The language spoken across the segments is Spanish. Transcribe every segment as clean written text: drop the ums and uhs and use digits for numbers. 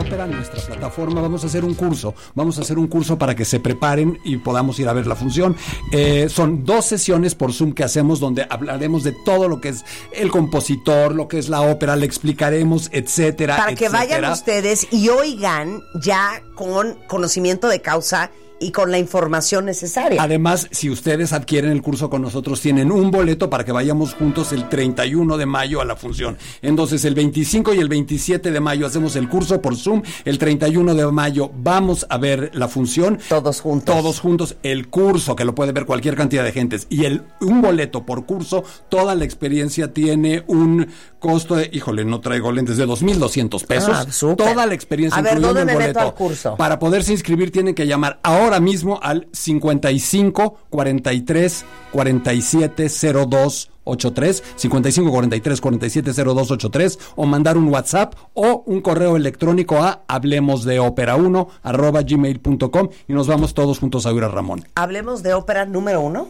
ópera, nuestra plataforma, vamos a hacer un curso para que se preparen y podamos ir a ver la función. Son 2 sesiones por Zoom que hacemos donde hablaremos de todo lo que es el compositor, lo que es la ópera, le explicaremos, etcétera. Para que vayan ustedes y oigan ya con conocimiento de causa y con la información necesaria. Además, si ustedes adquieren el curso con nosotros, tienen un boleto para que vayamos juntos el 31 de mayo a la función. Entonces, el 25 y el 27 de mayo hacemos el curso por Zoom. El 31 de mayo vamos a ver la función. Todos juntos. El curso, que lo puede ver cualquier cantidad de gentes. Y un boleto por curso, toda la experiencia tiene un costo de, no traigo lentes, de $2,200 pesos. Toda la experiencia, incluyendo el boleto. Al curso? Para poderse inscribir, tienen que llamar ahora mismo al 55 43 47 02 83, 55 43 47 02 83, o mandar un WhatsApp o un correo electrónico a hablemosdeopera1@gmail.com y nos vamos todos juntos a oír a Ramón. Hablemos de ópera número 1.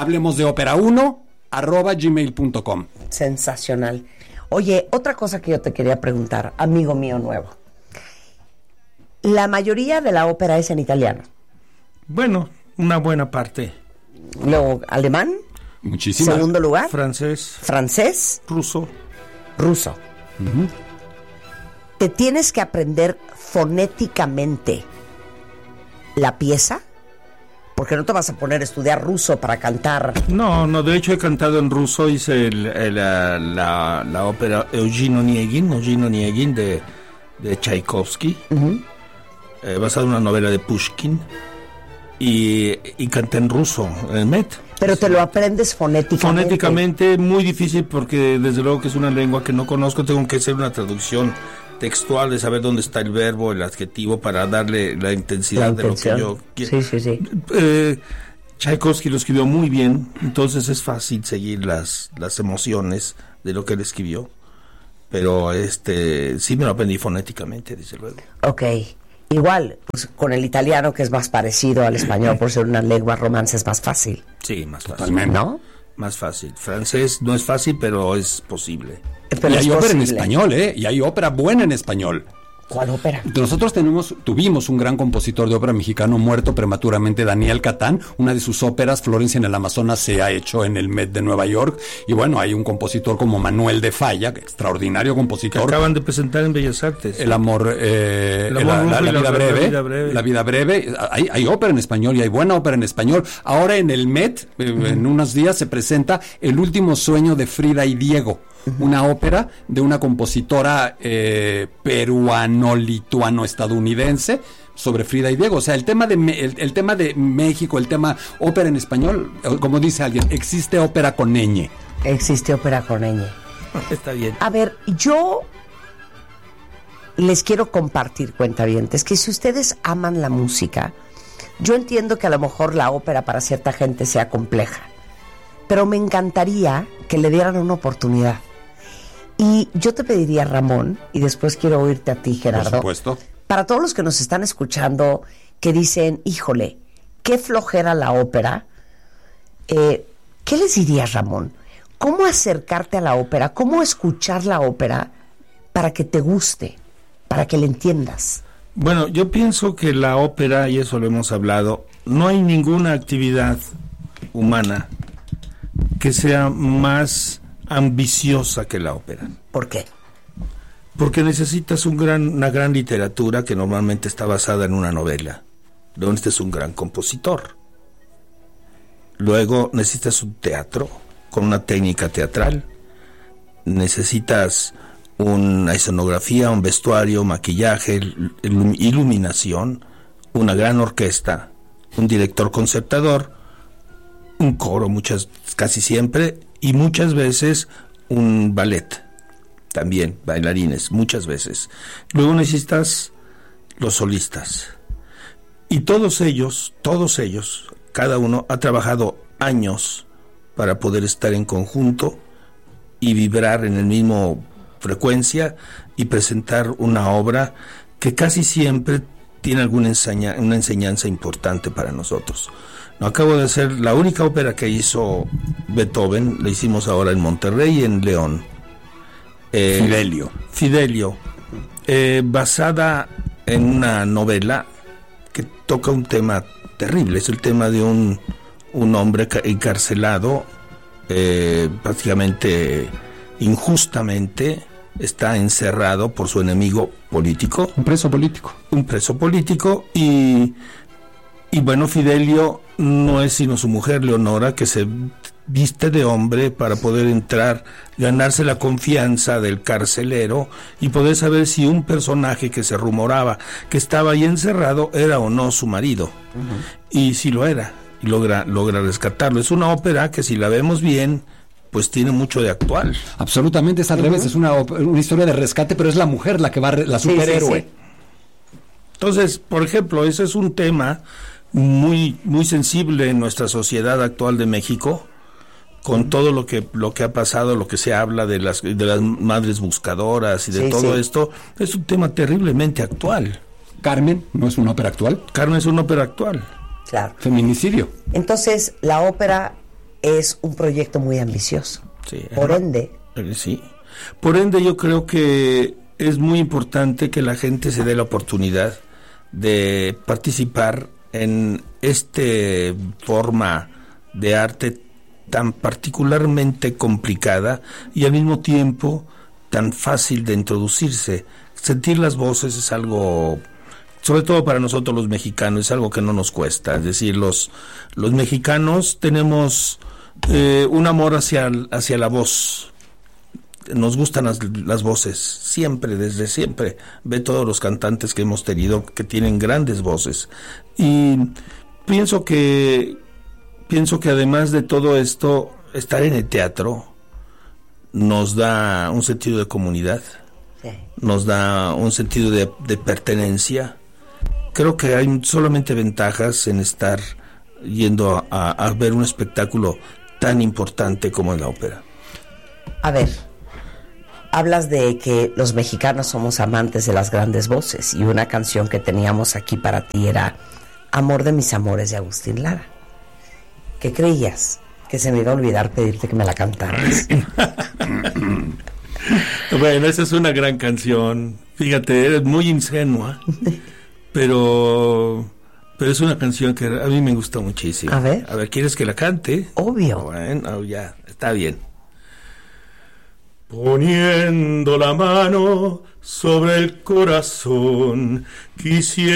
Hablemosdeopera1@gmail.com. Sensacional. Oye, otra cosa que yo te quería preguntar, amigo mío nuevo. La mayoría de la ópera es en italiano. Bueno, una buena parte. Luego, alemán. Muchísimas. Segundo lugar. Francés. Ruso. Uh-huh. ¿Te tienes que aprender fonéticamente la pieza? Porque no te vas a poner a estudiar ruso para cantar. No, de hecho he cantado en ruso, hice la ópera Eugene Onegin de Tchaikovsky, uh-huh. Basada en una novela de Pushkin, y canté en ruso en el Met. Pero te lo aprendes fonéticamente. Fonéticamente muy difícil porque desde luego que es una lengua que no conozco, tengo que hacer una traducción textual de saber dónde está el verbo, el adjetivo, para darle la intensidad de lo que yo quiero. Sí. Tchaikovsky lo escribió muy bien, entonces es fácil seguir las emociones de lo que él escribió, pero sí me lo aprendí fonéticamente, desde luego. Ok. Igual, pues con el italiano, que es más parecido al español por ser una lengua romance, es más fácil. Sí, más fácil. Totalmente. ¿No? Más fácil. Francés no es fácil, pero es posible. Pero y hay ópera en español, y hay ópera buena en español. ¿Cuál ópera? Nosotros tuvimos un gran compositor de ópera mexicano muerto prematuramente, Daniel Catán. Una de sus óperas, Florencia en el Amazonas, se ha hecho en el Met de Nueva York. Y bueno, hay un compositor como Manuel de Falla, extraordinario compositor. Que acaban de presentar en Bellas Artes. La vida breve. Hay ópera en español y hay buena ópera en español. Ahora en el Met, en unos días, se presenta El último sueño de Frida y Diego. Una ópera de una compositora peruano-lituano-estadounidense sobre Frida y Diego. O sea, el tema de México, el tema ópera en español, como dice alguien, existe ópera con ñ. Existe ópera con ñ. Está bien. A ver, yo les quiero compartir, cuentavientes, que si ustedes aman la música, yo entiendo que a lo mejor la ópera para cierta gente sea compleja, pero me encantaría que le dieran una oportunidad. Y yo te pediría, Ramón, y después quiero oírte a ti, Gerardo. Por supuesto. Para todos los que nos están escuchando, que dicen, híjole, qué flojera la ópera, ¿qué les dirías, Ramón? ¿Cómo acercarte a la ópera? ¿Cómo escuchar la ópera para que te guste, para que la entiendas? Bueno, yo pienso que la ópera, y eso lo hemos hablado, no hay ninguna actividad humana que sea más ambiciosa que la ópera. ¿Por qué? Porque necesitas una gran literatura que normalmente está basada en una novela. Luego necesitas un gran compositor. Luego necesitas un teatro con una técnica teatral. Necesitas una escenografía, un vestuario, maquillaje, iluminación, una gran orquesta, un director concertador, un coro casi siempre, y muchas veces un ballet, también bailarines, muchas veces. Luego necesitas los solistas, y todos ellos, cada uno ha trabajado años para poder estar en conjunto y vibrar en el mismo frecuencia y presentar una obra que casi siempre tiene una enseñanza importante para nosotros. No, acabo de hacer la única ópera que hizo Beethoven, la hicimos ahora en Monterrey y en León. Fidelio. Basada en una novela que toca un tema terrible. Es el tema de un hombre encarcelado, prácticamente injustamente, está encerrado por su enemigo político. Un preso político. Un preso político y bueno, Fidelio no es sino su mujer, Leonora, que se viste de hombre para poder entrar, ganarse la confianza del carcelero y poder saber si un personaje que se rumoraba que estaba ahí encerrado era o no su marido. Y si lo era, y logra rescatarlo. Es una ópera que, si la vemos bien, pues tiene mucho de actual. Absolutamente, es al revés, es una historia de rescate, pero es la mujer la que va, la superhéroe. Sí. Entonces, por ejemplo, ese es un tema muy, muy sensible en nuestra sociedad actual de México, con todo lo que ha pasado, lo que se habla de las madres buscadoras y de todo esto. Es un tema terriblemente actual. Carmen no es una ópera actual. Carmen es una ópera actual. Claro. Feminicidio. Entonces, la ópera es un proyecto muy ambicioso. Sí. Por ende. Sí. Por ende, yo creo que es muy importante que la gente se dé la oportunidad de participar en esta forma de arte tan particularmente complicada y al mismo tiempo tan fácil de introducirse. Sentir las voces es algo, sobre todo para nosotros los mexicanos, es algo que no nos cuesta. Es decir, los mexicanos tenemos un amor hacia la voz. Nos gustan las voces, siempre, desde siempre. Ve todos los cantantes que hemos tenido que tienen grandes voces. Y pienso que además de todo esto, estar en el teatro nos da un sentido de comunidad, nos da un sentido de pertenencia. Creo que hay solamente ventajas en estar yendo a ver un espectáculo tan importante como es la ópera. A ver, hablas de que los mexicanos somos amantes de las grandes voces, y una canción que teníamos aquí para ti era Amor de mis amores, de Agustín Lara. ¿Qué creías? Que se me iba a olvidar pedirte que me la cantaras. Bueno, esa es una gran canción. Fíjate, eres muy ingenua, pero es una canción que a mí me gusta muchísimo. A ver, ¿quieres que la cante? Obvio. Bueno, ya, está bien. Poniendo la mano sobre el corazón, quisiera